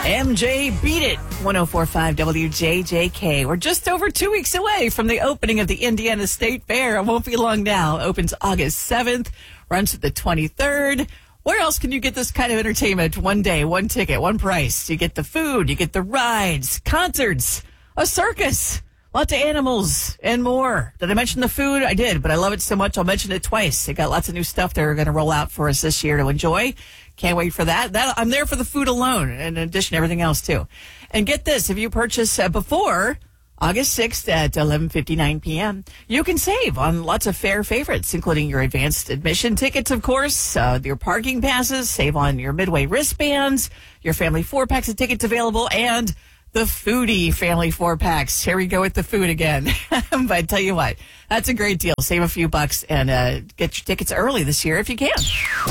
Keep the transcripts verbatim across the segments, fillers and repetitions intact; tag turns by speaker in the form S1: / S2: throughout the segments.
S1: M J Beat It, one oh four point five W J J K. We're just over two weeks away from the opening of the Indiana State Fair. It won't be long now. Opens August seventh, runs to the twenty-third. Where else can you get this kind of entertainment? One day, one ticket, one price. You get the food, you get the rides, concerts, a circus, lots of animals, and more. Did I mention the food? I did, but I love it so much I'll mention it twice. They got lots of new stuff they're going to roll out for us this year to enjoy. Can't wait for that. that. I'm there for the food alone, in addition to everything else, too. And get this, if you purchase uh, before August sixth at eleven fifty-nine p.m., you can save on lots of fair favorites, including your advanced admission tickets, of course, uh, your parking passes, save on your Midway wristbands, your family four-packs of tickets available, and the Foodie family four-packs. Here we go with the food again. But I tell you what, that's a great deal. Save a few bucks and uh, get your tickets early this year if you can.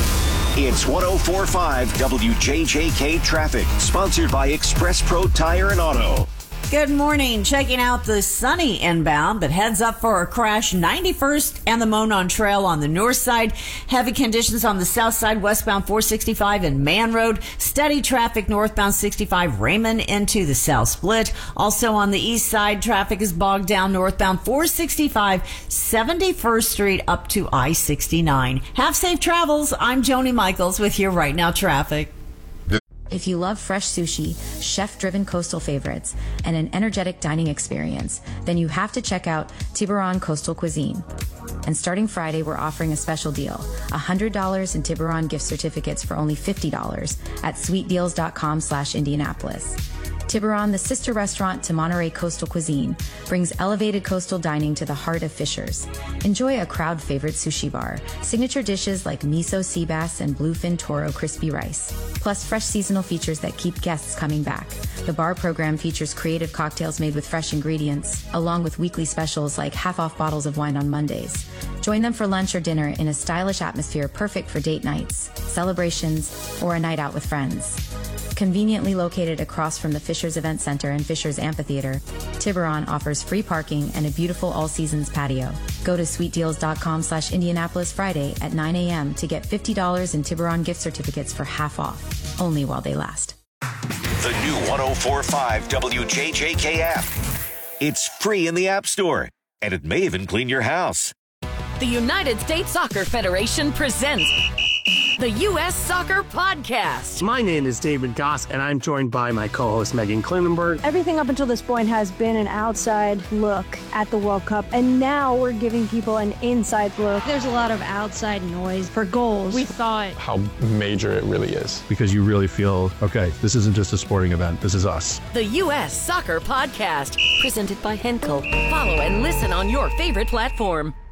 S2: It's one oh four point five W J J K Traffic, sponsored by Express Pro Tire and Auto.
S3: Good morning. Checking out the sunny inbound, but heads up for a crash ninety-first and the Monon Trail on the north side. Heavy conditions on the south side, westbound four sixty-five and Man Road. Steady traffic northbound sixty-five Raymond into the South Split. Also on the east side, traffic is bogged down northbound four sixty-five, seventy-first Street up to I sixty-nine. Have safe travels. I'm Joni Michaels with your Right Now traffic.
S4: If you love fresh sushi, chef-driven coastal favorites, and an energetic dining experience, then you have to check out Tiburon Coastal Cuisine. And starting Friday, we're offering a special deal, one hundred dollars in Tiburon gift certificates for only fifty dollars at sweetdeals.com slash Indianapolis. Tiburon, the sister restaurant to Monterey Coastal Cuisine, brings elevated coastal dining to the heart of Fishers. Enjoy a crowd-favorite sushi bar, signature dishes like miso sea bass and bluefin toro crispy rice, plus fresh seasonal features that keep guests coming back. The bar program features creative cocktails made with fresh ingredients, along with weekly specials like half-off bottles of wine on Mondays. Join them for lunch or dinner in a stylish atmosphere perfect for date nights, celebrations, or a night out with friends. Conveniently located across from the Fishers Event Center and Fishers Amphitheater, Tiburon offers free parking and a beautiful all-seasons patio. Go to sweetdeals.com slash Indianapolis Friday at nine a.m. to get fifty dollars in Tiburon gift certificates for half off, only while they last.
S2: The new one oh four point five W J J K app. It's free in the App Store, and it may even clean your house.
S5: The United States Soccer Federation presents the U S Soccer Podcast.
S6: My name is David Goss, and I'm joined by my co-host Megan Klinenberg.
S7: Everything up until this point has been an outside look at the World Cup, and now we're giving people an inside look.
S8: There's a lot of outside noise for goals. We thought
S9: how major it really is.
S10: Because you really feel, okay, this isn't just a sporting event, this is us.
S5: The U S Soccer Podcast, presented by Henkel. Follow and listen on your favorite platform.